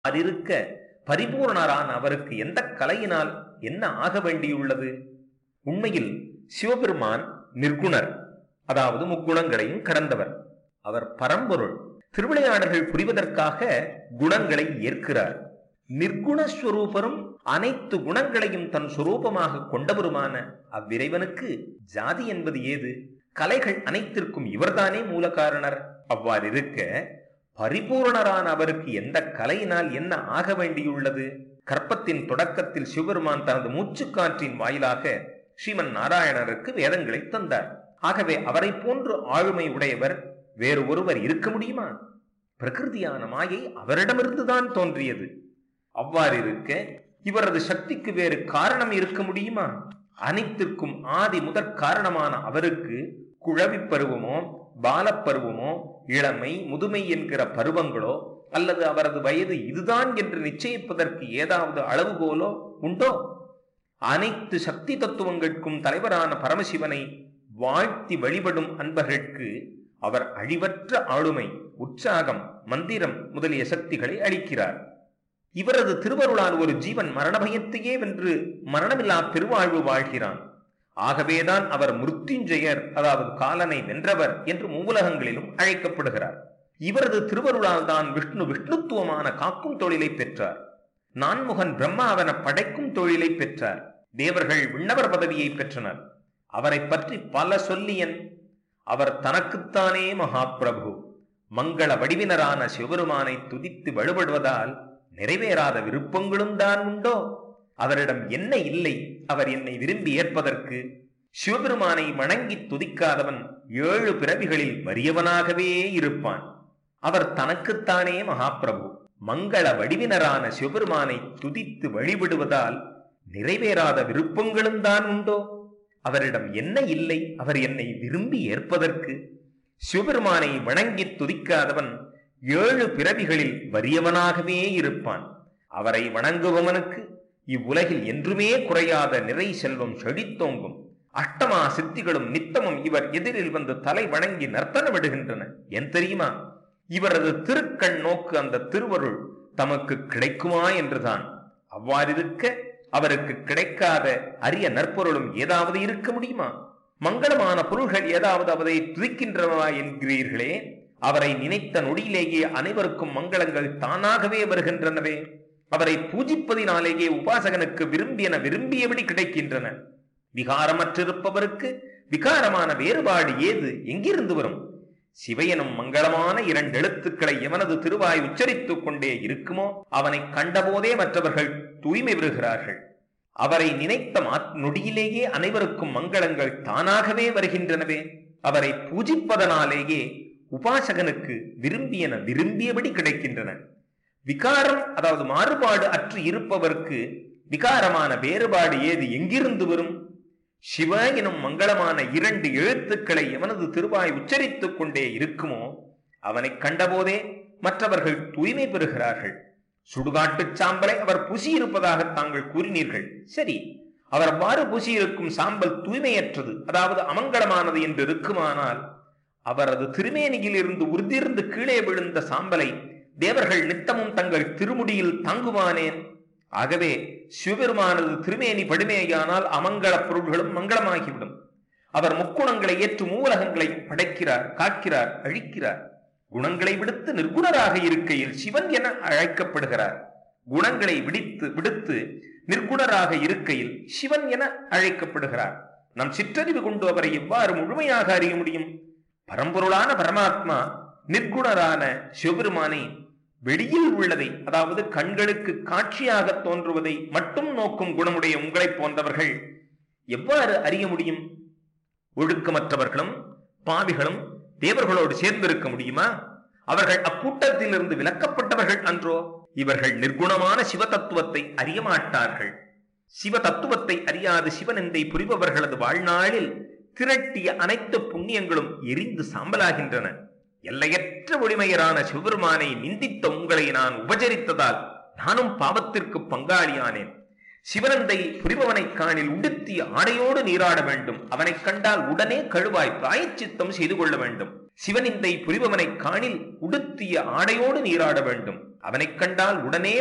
அதிருக்க பரிபூர்ணரான அவருக்கு எந்த கலையினால் என்ன ஆக வேண்டியுள்ளது? உண்மையில் சிவபெருமான் நிர்குணர், அதாவது முக்குணங்களையும் கடந்தவர். அவர் பரம்பொருள். திருவிளையாடல்கள் புரிவதற்காக குணங்களை ஏற்கிறார். நிர்குணஸ்வரூபரும் அனைத்து குணங்களையும் தன் சுரூபமாக கொண்டவருமான அவ்விறைவனுக்கு ஜாதி என்பது ஏது? கலைகள் அனைத்திற்கும் இவர்தானே மூல காரணர். அவ்வாறிருக்க பரிபூர்ணரான அவருக்கு எந்த கலையினால் என்ன ஆக வேண்டியுள்ளது? கற்பத்தின் தொடக்கத்தில் சிவபெருமான் தனது மூச்சுக்காற்றின் வாயிலாக ஸ்ரீமன் நாராயணருக்கு வேதங்களை தந்தார். ஆகவே அவரை போன்று ஆளுமை உடையவர் வேறு ஒருவர் இருக்க முடியுமா? பிரகிருதியான மாயை அவரிடமிருந்துதான் தோன்றியது. அவ்வாறிருக்க இவரது சக்திக்கு வேறு காரணம் இருக்க முடியுமா? அனைத்திற்கும் ஆதி முதற் காரணமான அவருக்கு குழவி பருவமோ பாலப்பருவமோ இளமை முதுமை என்கிற பருவங்களோ அல்லது அவரது வயது இதுதான் என்று நிச்சயிப்பதற்கு ஏதாவது அளவுகோலோ உண்டோ? அனைத்து சக்தி தத்துவங்களுக்கும் தலைவரான பரமசிவனை வாழ்த்தி வழிபடும் அன்பர்களுக்கு அவர் அழிவற்ற ஆளுமை, உற்சாகம், மந்திரம் முதலிய சக்திகளை அளிக்கிறார். இவரது திருவருளால் ஒரு ஜீவன் மரண பயத்தையே வென்று மரணமில்லா பெருவாழ்வு வாழ்கிறான். ஆகவேதான் அவர் மிருத்யுஞ்சயர், அதாவது காலனை வென்றவர் என்று மூவுலகங்களிலும் அழைக்கப்படுகிறார். இவரது திருவருளால் தான் விஷ்ணு விஷ்ணுத்துவமான காக்கும் தொழிலை பெற்றார். நான்முகன் பிரம்மாவன படைக்கும் தொழிலை பெற்றார். தேவர்கள் விண்ணவர் பதவியை பெற்றனர். அவரை பற்றி பல சொல்லியன். அவர் தனக்குத்தானே மகாபிரபு. மங்கள வடிவினரான சிவபெருமானை துதித்து வழிபடுவதால் நிறைவேறாத விருப்பங்களும் தான் உண்டோ? அவரிடம் என்ன இல்லை அவர் என்னை விரும்பி ஏற்பதற்கு? சிவபெருமானை வணங்கி துதிக்காதவன் 7 பிறவிகளில் வறியவனாகவே இருப்பான். அவர் தனக்குத்தானே மகாபிரபு. மங்கள வடிவினரான சிவபெருமானை துதித்து வழிபடுவதால் நிறைவேறாத விருப்பங்களும் தான் உண்டோ? அவரிடம் என்ன இல்லை அவர் என்னை விரும்பி ஏற்பதற்கு? சிவபெருமானை வணங்கி துதிக்காதவன் 7 பிறவிகளில் வறியவனாகவே இருப்பான். அவரை வணங்குபவனுக்கு இவ்வுலகில் என்றுமே குறையாத நிறை செல்வம் செழித்தோங்கும். அஷ்டமா சித்திகளும் நித்தமும் இவர் எதிரில் வந்து தலை வணங்கி நர்த்தனமிடுகின்றன. ஏன் தெரியுமா? இவரது திருக்கண் நோக்கு அந்த திருவருள் தமக்கு கிடைக்குமா என்றுதான். அவ்வாறிருக்க அவருக்கு கிடைக்காத அரிய நற்பொருளும் ஏதாவது இருக்க முடியுமா? மங்களமான பொருள்கள் ஏதாவது அவரை துதிக்கின்றனவா என்கிறீர்களே. அவரை நினைத்த நொடியிலேயே அனைவருக்கும் மங்களங்கள் தானாகவே வருகின்றனவே. அவரை பூஜிப்பதினாலேயே உபாசகனுக்கு விரும்பியபடி கிடைக்கின்றன. விகாரமற்றிருப்பவருக்கு விகாரமான வேறுபாடு ஏது? எங்கிருந்து வரும்? சிவையனும் மங்களமான 2 எழுத்துக்களை எவனது திருவாய் உச்சரித்துக் கொண்டே இருக்குமோ அவனை கண்டபோதே மற்றவர்கள் தூய்மை பெறுகிறார்கள். அவரை நினைத்த நொடியிலேயே அனைவருக்கும் மங்களங்கள் தானாகவே வருகின்றனவே. அவரை பூஜிப்பதனாலேயே உபாசகனுக்கு விரும்பியபடி கிடைக்கின்றன. விகாரம், அதாவது மாறுபாடு அற்று இருப்பவருக்கு விகாரமான வேறுபாடு ஏது? எங்கிருந்து வரும்? சிவ எனும் மங்களமான 2 எழுத்துக்களை எவனது திருவாய் உச்சரித்துக் கொண்டே இருக்குமோ அவனை கண்டபோதே மற்றவர்கள் தூய்மை பெறுகிறார்கள். சுடுகாட்டு சாம்பலை அவர் பூசியிருப்பதாக தாங்கள் கூறினீர்கள். சரி, அவர் அவ்வாறு பூசியிருக்கும் சாம்பல் தூய்மையற்றது, அதாவது அமங்கலமானது என்று இருக்குமானால் அவரது திருமேனியில் இருந்து உறுதியிருந்து கீழே விழுந்த சாம்பலை தேவர்கள் நித்தமும் தங்கள் திருமுடியில் தாங்குவானேன்? ஆகவே சிவபெருமானது திருமேனி படுமையானால் அமங்கள பொருள்களும் மங்களமாகிவிடும். அவர் முக்குணங்களை ஏற்று மூலகங்களையும் படைக்கிறார், காக்கிறார், அழிக்கிறார். குணங்களை விடுத்து நிர்குணராக இருக்கையில் சிவன் என அழைக்கப்படுகிறார். குணங்களை விடுத்து நிர்குணராக இருக்கையில் சிவன் என அழைக்கப்படுகிறார். நம் சிற்றறிவு கொண்டு அவரை எவ்வாறு முழுமையாக அறிய முடியும்? பரம்பொருளான பரமாத்மா நிர்குணரான சிவபெருமானை வெளியில் உள்ளதை, அதாவது கண்களுக்கு காட்சியாக தோன்றுவதை மட்டும் நோக்கும் குணமுடைய உங்களை போன்றவர்கள் எவ்வாறு அறிய முடியும்? ஒழுக்கமற்றவர்களும் பாவிகளும் தேவர்களோடு சேர்ந்திருக்க முடியுமா? அவர்கள் அக்கூட்டத்திலிருந்து விலக்கப்பட்டவர்கள் அன்றோ? இவர்கள் நிர்குணமான சிவ தத்துவத்தை அறிய மாட்டார்கள். சிவ தத்துவத்தை அறியாது சிவனிந்தை புரிபவர்களது வாழ்நாளில் திரட்டிய அனைத்து புண்ணியங்களும் எரிந்து சாம்பலாகின்றன. எல்லையற்ற ஒளிமையரான சிவபெருமானை நிந்தித்த உங்களை நான் உபசரித்ததால் நானும் பாவத்திற்கு பங்காளியானேன். சிவனந்தை புரிபவனை காணில் உடுத்திய ஆடையோடு நீராட வேண்டும். அவனை கண்டால் உடனே கழுவாய் பிராயச்சித்தம் செய்து கொள்ள வேண்டும். சிவனிந்தை புரிபவனை காணில் உடுத்திய ஆடையோடு நீராட வேண்டும். அவனை கண்டால் உடனே